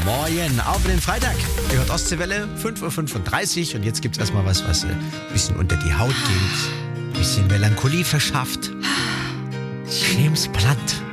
Moin, auf den Freitag. Ihr hört Ostseewelle, 5.35 Uhr und jetzt gibt's erstmal was ein bisschen unter die Haut geht, ein bisschen Melancholie verschafft. James Blunt.